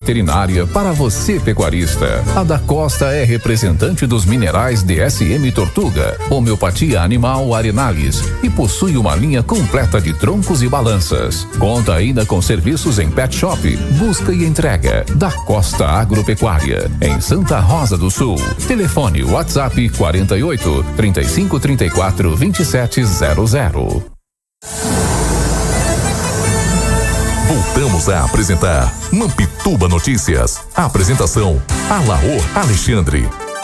veterinária para você pecuarista. A Da Costa é representante dos minerais DSM Tortuga, homeopatia animal Arenalis e possui uma linha completa de troncos e balanças. Conta ainda com serviços em pet shop, busca e entrega. Da Costa Agropecuária, em Santa Rosa do Sul. Telefone WhatsApp 48 35 34 2700. Voltamos a apresentar Mampituba Notícias. A apresentação: Alaor Alexandre.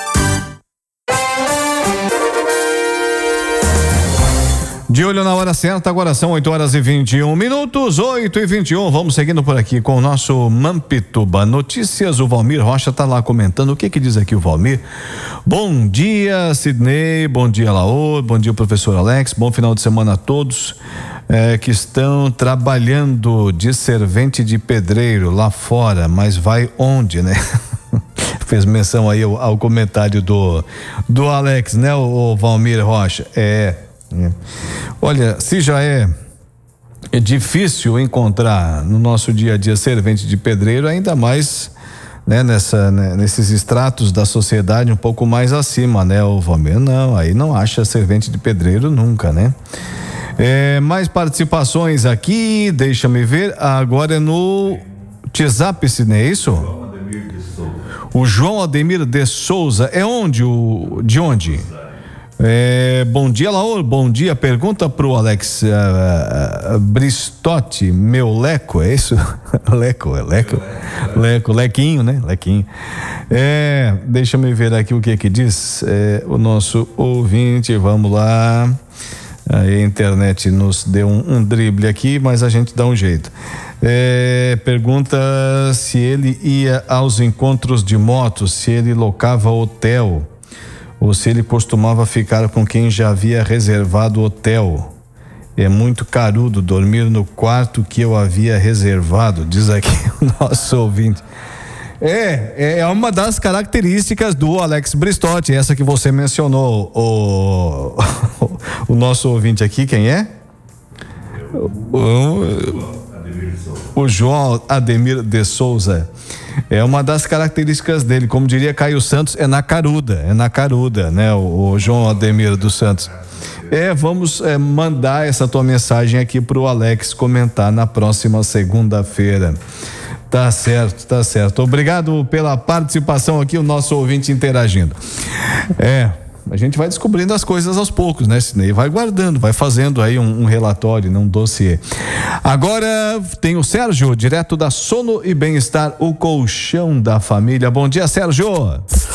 De olho na hora certa, agora são 8h21, 8h21. Vamos seguindo por aqui com o nosso Mampituba Notícias. O Valmir Rocha tá lá comentando. O que diz aqui o Valmir? Bom dia, Sidney. Bom dia, Laor. Bom dia, professor Alex. Bom final de semana a todos que estão trabalhando de servente de pedreiro lá fora, mas vai onde, né? Fez menção aí ao comentário do Alex, né? O Valmir Rocha. Olha, se já é difícil encontrar no nosso dia a dia servente de pedreiro, ainda mais, né, nesses estratos da sociedade um pouco mais acima, né, o Valmir? Não, aí não acha servente de pedreiro nunca, né? Mais participações aqui, deixa-me ver, agora é no WhatsApp, né, é isso? O João Ademir de Souza, é onde? De onde? Bom dia, Laor, bom dia. Pergunta pro Alex Bristotti, meu Leco, é isso? Lequinho, né? Lequinho. Deixa-me ver aqui o que diz o nosso ouvinte, vamos lá. A internet nos deu um drible aqui, mas a gente dá um jeito. Pergunta se ele ia aos encontros de motos, se ele locava hotel ou se ele costumava ficar com quem já havia reservado hotel. É muito carudo dormir no quarto que eu havia reservado, diz aqui o nosso ouvinte. É uma das características do Alex Bristotti, essa que você mencionou, o nosso ouvinte aqui, quem é? O João Ademir de Souza. É uma das características dele, como diria Caio Santos, é na caruda, né? O João Ademir dos Santos. Vamos mandar essa tua mensagem aqui pro Alex comentar na próxima segunda-feira. Tá certo. Obrigado pela participação aqui, o nosso ouvinte interagindo. A gente vai descobrindo as coisas aos poucos, né, Sidney? Vai guardando, vai fazendo aí um relatório, um dossiê. Agora tem o Sérgio, direto da Sono e Bem-Estar, o colchão da família. Bom dia, Sérgio.